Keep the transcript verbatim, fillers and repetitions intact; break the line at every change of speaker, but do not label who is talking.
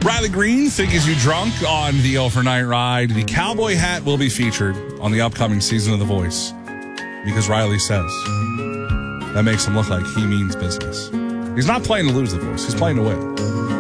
Riley Green, Think Is You Drunk on the Overnight Ride. The cowboy hat will be featured on the upcoming season of The Voice because Riley says that makes him look like he means business. He's not playing to lose The Voice. He's playing to win.